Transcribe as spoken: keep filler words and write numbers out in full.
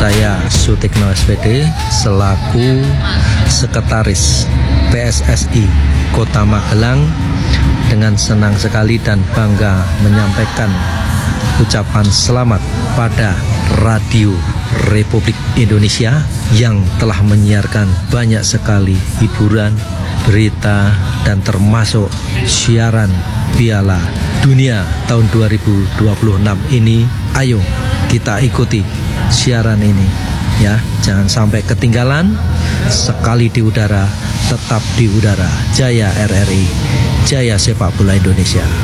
Saya Sutikno S P D selaku Sekretaris P S S I Kota Magelang dengan senang sekali dan bangga menyampaikan ucapan selamat pada Radio Republik Indonesia yang telah menyiarkan banyak sekali hiburan, berita, dan termasuk siaran Piala Dunia tahun dua ribu dua puluh enam ini. Ayo kita ikuti siaran ini ya, jangan sampai ketinggalan. Sekali di udara, tetap di udara. Jaya R R I, jaya sepak bola Indonesia.